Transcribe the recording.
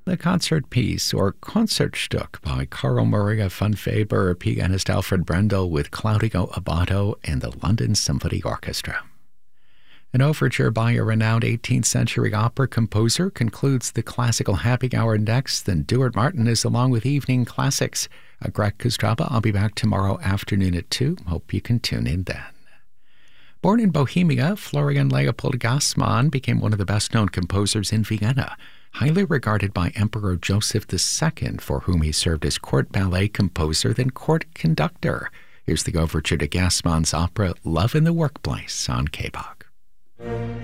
The concert piece, or Concertstück, by Carl Maria von Faber, pianist Alfred Brendel with Claudio Abbado and the London Symphony Orchestra. An overture by a renowned 18th century opera composer concludes the classical happy hour next. Then Duart Martin is along with Evening Classics. Greg Kostraba, I'll be back tomorrow afternoon at 2. Hope you can tune in then. Born in Bohemia, Florian Leopold Gassmann became one of the best-known composers in Vienna, highly regarded by Emperor Joseph II, for whom he served as court ballet composer, then court conductor. Here's the overture to Gassmann's opera Love in the Workplace on KBOG.